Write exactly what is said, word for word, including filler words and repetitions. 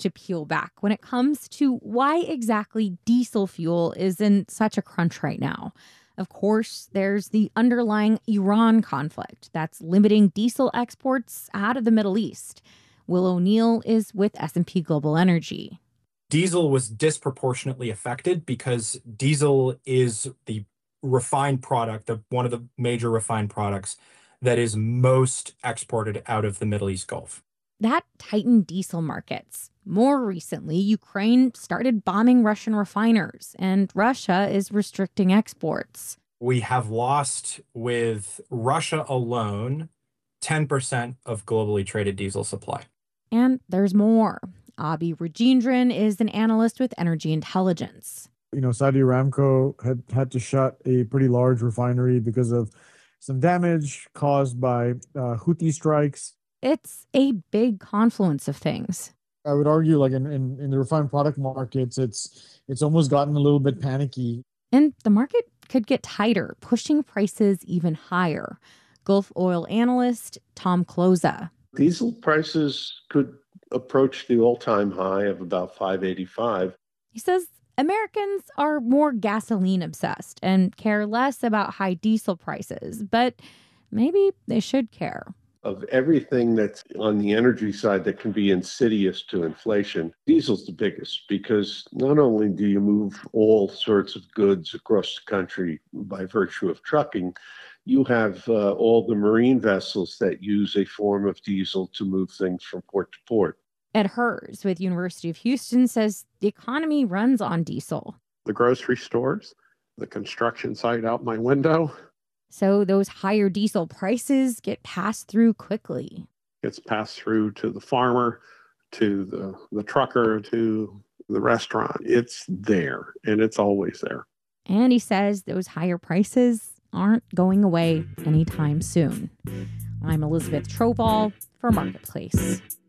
to peel back when it comes to why exactly diesel fuel is in such a crunch right now. Of course, there's the underlying Iran conflict that's limiting diesel exports out of the Middle East. Will O'Neill is with S and P Global Energy. Diesel was disproportionately affected because diesel is the refined product, the, one of the major refined products that is most exported out of the Middle East Gulf. That tightened diesel markets. More recently, Ukraine started bombing Russian refiners, and Russia is restricting exports. We have lost, with Russia alone, ten percent of globally traded diesel supply. And there's more. Abi Rajendran is an analyst with Energy Intelligence. You know, Saudi Aramco had had to shut a pretty large refinery because of some damage caused by uh, Houthi strikes. It's a big confluence of things. I would argue, like in, in, in the refined product markets, it's it's almost gotten a little bit panicky. And the market could get tighter, pushing prices even higher. Gulf oil analyst Tom Closa. Diesel prices could approach the all-time high of about five eighty-five. He says Americans are more gasoline obsessed and care less about high diesel prices, but maybe they should care. Of everything that's on the energy side that can be insidious to inflation, diesel's the biggest, because not only do you move all sorts of goods across the country by virtue of trucking, you have uh, all the marine vessels that use a form of diesel to move things from port to port. Ed Hers with University of Houston says the economy runs on diesel. The grocery stores, the construction site out my window. So those higher diesel prices get passed through quickly. It's passed through to the farmer, to the, the trucker, to the restaurant. It's there, and it's always there. And he says those higher prices aren't going away anytime soon. I'm Elizabeth Trovall for Marketplace.